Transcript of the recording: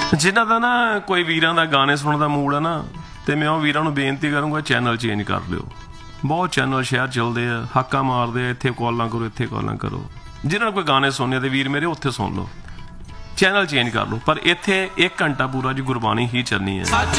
ਜਿਨ੍ਹਾਂ ਦਾ ਨਾ ਕੋਈ ਵੀਰਾਂ ਦਾ ਗਾਣੇ ਸੁਣਨ ਦਾ ਮੂਡ ਹੈ ਨਾ, ਤੇ ਮੈਂ ਉਹ ਵੀਰਾਂ ਨੂੰ ਬੇਨਤੀ ਕਰੂੰਗਾ ਚੈਨਲ ਚੇਂਜ ਕਰ ਲਿਓ। ਬਹੁਤ ਚੈਨਲ ਸ਼ਹਿਰ ਚੱਲਦੇ ਆ, ਹਾਕਾ ਮਾਰਦੇ ਆ, ਇੱਥੇ ਕਾਲਾਂ ਕਰੋ, ਇੱਥੇ ਕਾਲਾਂ ਕਰੋ। ਜਿਨ੍ਹਾਂ ਨੂੰ ਕੋਈ ਗਾਣੇ ਸੁਣਨੇ ਤੇ ਵੀਰ ਮੇਰੇ ਉੱਥੇ ਸੁਣ ਲਓ, ਚੈਨਲ ਚੇਂਜ ਕਰ ਲਓ, ਪਰ ਇੱਥੇ 1 ਘੰਟਾ ਪੂਰਾ ਜੀ ਗੁਰਬਾਣੀ ਹੀ ਚੱਲਣੀ ਹੈ।